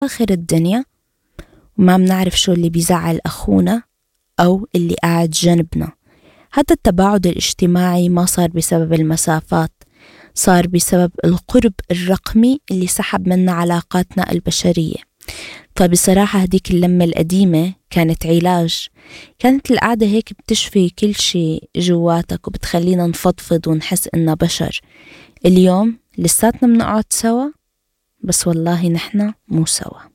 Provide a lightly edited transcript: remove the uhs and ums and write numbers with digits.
آخر الدنيا وما بنعرف شو اللي بيزعل أخونا أو اللي قاعد جنبنا. هذا التباعد الاجتماعي ما صار بسبب المسافات، صار بسبب القرب الرقمي اللي سحب منا علاقاتنا البشرية. فبصراحة هديك اللمة القديمة كانت علاج، كانت القعدة هيك بتشفي كل شيء جواتك وبتخلينا نفضفض ونحس إننا بشر. اليوم لساتنا بنقعد سوا بس والله نحنا مو سوا.